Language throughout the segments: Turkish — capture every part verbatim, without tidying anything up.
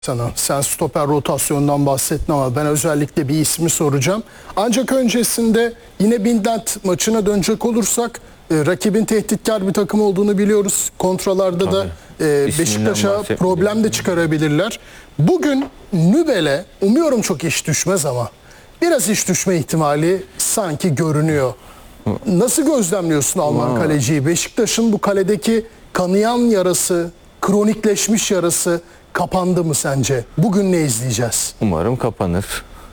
Sana. Sen stoper rotasyonundan bahsettin ama ben özellikle bir ismi soracağım. Ancak öncesinde yine Midland maçına dönecek olursak e, rakibin tehditkar bir takım olduğunu biliyoruz. Kontralarda Tabii. da e, Beşiktaş'a problem de çıkarabilirler. Bugün Nübel'e umuyorum çok iş düşmez ama biraz iş düşme ihtimali sanki görünüyor. Nasıl gözlemliyorsun Alman Aa. kaleciyi? Beşiktaş'ın bu kaledeki kanayan yarası, kronikleşmiş yarası kapandı mı sence? Bugün ne izleyeceğiz? Umarım kapanır.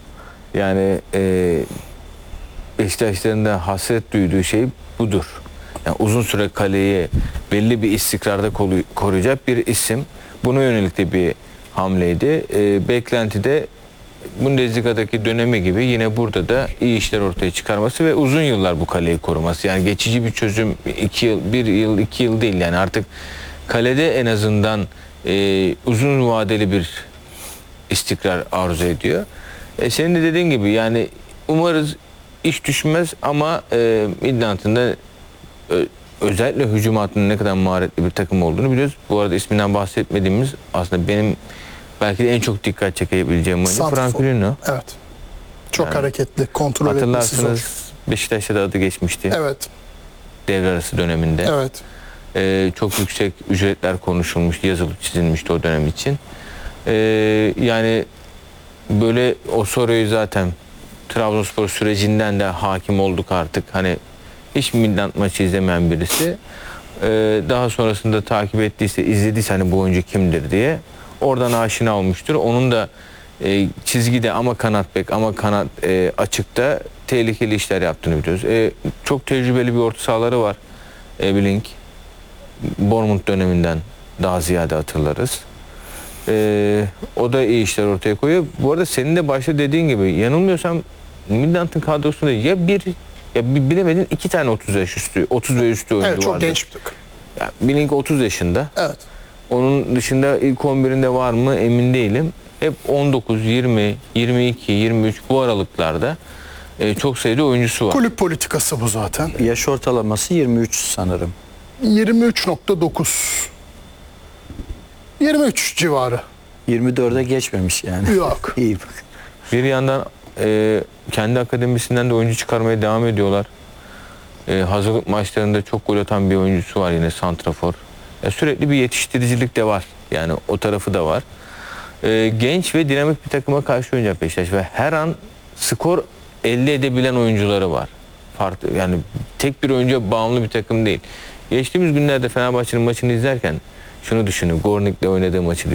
Yani e, Beşiktaşların da hasret duyduğu şey budur. Yani uzun süre kaleyi belli bir istikrarda koruyacak bir isim. Buna yönelik de bir hamleydi. E, beklentide Bundesliga'daki dönemi gibi yine burada da iyi işler ortaya çıkarması ve uzun yıllar bu kaleyi koruması. Yani geçici bir çözüm iki yıl, bir yıl, iki yıl değil yani artık kalede en azından e, uzun vadeli bir istikrar arzu ediyor. E, senin de dediğin gibi yani umarız iş düşmez ama e, Midland'ın da ö, özellikle hücum hattının ne kadar maharetli bir takım olduğunu biliyoruz. Bu arada isminden bahsetmediğimiz aslında benim belki de en çok dikkat çekebileceğim oyuncu Frank Lino. Evet. Çok yani, hareketli, kontrol hatırlarsınız Beşiktaş'ta da adı geçmişti. Evet. Devre arası döneminde. Evet. Ee, çok yüksek ücretler konuşulmuştu, yazılıp çizilmişti o dönem için. Ee, yani böyle Osorio'yu zaten Trabzonspor sürecinden de hakim olduk artık. Hani hiç Midland maçı izlemeyen birisi. Ee, daha sonrasında takip ettiyse, izlediyse hani bu oyuncu kimdir diye oradan aşina olmuştur. Onun da e, çizgide ama kanat bek ama kanat e, açıkta tehlikeli işler yaptığını biliyoruz. E, çok tecrübeli bir orta sahaları var. E, Blink. Bournemouth döneminden daha ziyade hatırlarız. Ee, o da iyi işler ortaya koyuyor. Bu arada senin de başta dediğin gibi yanılmıyorsam Midland'ın kadrosunda ya bir ya bir bilemedin iki tane otuz yaş üstü, otuz ve üstü oyuncu evet, çok vardı. genç bir takım. Ya, Blink otuz yaşında. Evet. Onun dışında ilk on birinde var mı emin değilim. Hep on dokuz, yirmi, yirmi iki, yirmi üç bu aralıklarda e, çok sayıda oyuncusu var. Kulüp politikası bu zaten. Yaş ortalaması yirmi üç sanırım. yirmi üç nokta dokuz. yirmi üç civarı. yirmi dörde geçmemiş yani. Yok. İyi bak. Bir yandan e, kendi akademisinden de oyuncu çıkarmaya devam ediyorlar. E, hazırlık maçlarında çok gol atan bir oyuncusu var yine santrafor. E, sürekli bir yetiştiricilik de var. Yani o tarafı da var. E, genç ve dinamik bir takıma karşı oynayacak Beşiktaş ve her an skor elde edebilen oyuncuları var. Farklı yani tek bir oyuncuya bağımlı bir takım değil. Geçtiğimiz günlerde Fenerbahçe'nin maçını izlerken şunu düşünün. Gornik'le oynadığı maçı.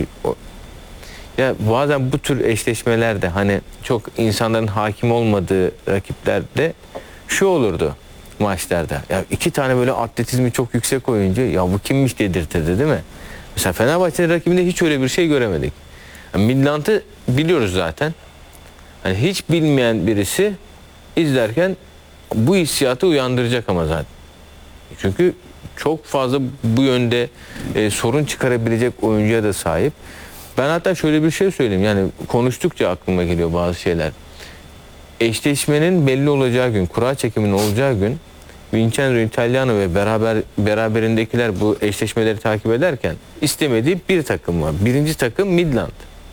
Ya bazen bu tür eşleşmelerde hani çok insanların hakim olmadığı rakiplerde şu olurdu maçlarda. Ya iki tane böyle atletizmi çok yüksek oyuncu ya bu kimmiş dedirtirdi değil mi? Mesela Fenerbahçe'nin rakibinde hiç öyle bir şey göremedik. Yani Midland'ı biliyoruz zaten. Hani hiç bilmeyen birisi izlerken bu hissiyatı uyandıracak ama zaten. Çünkü çok fazla bu yönde e, sorun çıkarabilecek oyuncuya da sahip. Ben hatta şöyle bir şey söyleyeyim. Yani konuştukça aklıma geliyor bazı şeyler. Eşleşmenin belli olacağı gün, kura çekiminin olacağı gün Vincenzo Italiano ve beraber beraberindekiler bu eşleşmeleri takip ederken istemediği bir takım var. Birinci takım Midland.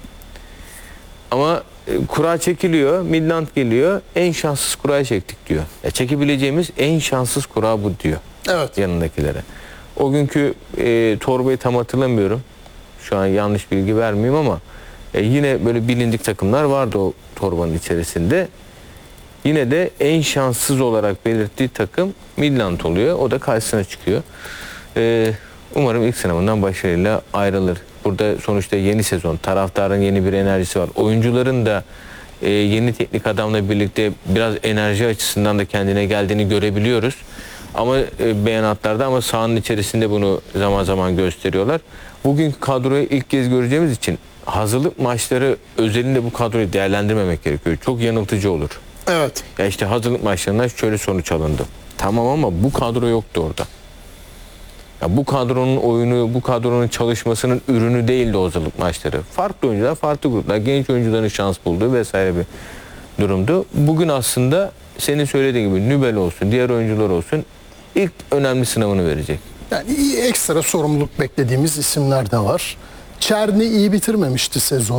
Ama e, kura çekiliyor, Midland geliyor. En şanssız kurayı çektik diyor. Ya çekebileceğimiz en şanssız kura bu diyor. Evet. Yanındakilere. O günkü e, torbayı tam hatırlamıyorum. Şu an yanlış bilgi vermeyeyim ama e, yine böyle bilindik takımlar vardı o torbanın içerisinde. Yine de en şanssız olarak belirttiği takım Midland oluyor. O da karşısına çıkıyor. E, umarım ilk sınavından başarıyla ayrılır. Burada sonuçta yeni sezon, taraftarın yeni bir enerjisi var. Oyuncuların da e, yeni teknik adamla birlikte biraz enerji açısından da kendine geldiğini görebiliyoruz. Ama e, beyanatlarda ama sahanın içerisinde bunu zaman zaman gösteriyorlar. Bugünkü kadroyu ilk kez göreceğimiz için hazırlık maçları özelinde bu kadroyu değerlendirmemek gerekiyor. Çok yanıltıcı olur. Evet. Ya işte hazırlık maçlarından şöyle sonuç alındı. Tamam ama bu kadro yoktu orada. Ya bu kadronun oyunu, bu kadronun çalışmasının ürünü değildi o hazırlık maçları. Farklı oyuncular, farklı gruplar, genç oyuncuların şans bulduğu vesaire bir durumdu. Bugün aslında senin söylediğin gibi Nübel olsun, diğer oyuncular olsun ilk önemli sınavını verecek. Yani ekstra sorumluluk beklediğimiz isimler de var. Çerni iyi bitirmemişti sezon.